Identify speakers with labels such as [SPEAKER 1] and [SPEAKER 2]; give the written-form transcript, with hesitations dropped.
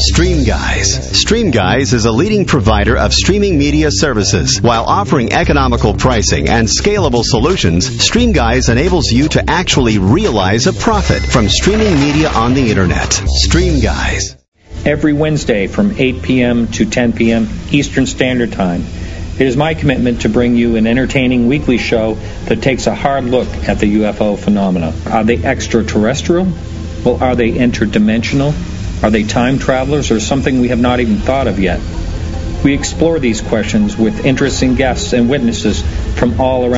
[SPEAKER 1] StreamGuys. StreamGuys is a leading provider of streaming media services. While offering economical pricing and scalable solutions, StreamGuys enables you to actually realize a profit from streaming media on the Internet. StreamGuys.
[SPEAKER 2] Every Wednesday from 8 p.m. to 10 p.m. Eastern Standard Time. It is my commitment to bring you an entertaining weekly show that takes a hard look at the UFO phenomena. Are they extraterrestrial? Well, are they interdimensional? Are they time travelers or something we have not even thought of yet? We explore these questions with interesting guests and witnesses from all around